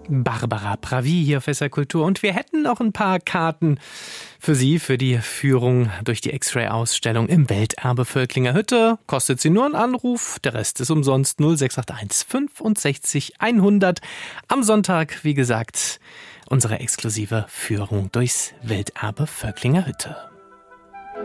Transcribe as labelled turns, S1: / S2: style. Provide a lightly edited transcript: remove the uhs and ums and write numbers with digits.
S1: Barbara Pravi hier auf SR Kultur. Und wir hätten noch ein paar Karten für Sie, für die Führung durch die X-Ray-Ausstellung im Welterbe Völklinger Hütte. Kostet Sie nur einen Anruf, der Rest ist umsonst. 0681 65 100. Am Sonntag, wie gesagt, unsere exklusive Führung durchs Welterbe Völklinger Hütte.